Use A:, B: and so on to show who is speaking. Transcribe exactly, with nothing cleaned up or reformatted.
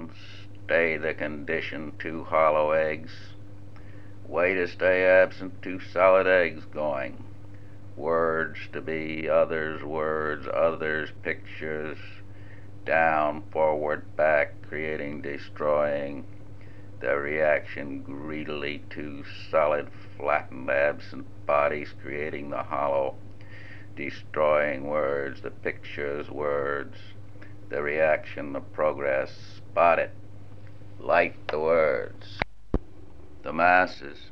A: condition, stay the condition, two hollow eggs. Way to stay absent, two solid eggs going. Words to be, others words, others pictures, down, forward, back, creating, destroying. The reaction greedily, two solid, flattened, absent bodies, creating the hollow, destroying words, the pictures, words. The reaction, the progress, spot it, light the words. The masses,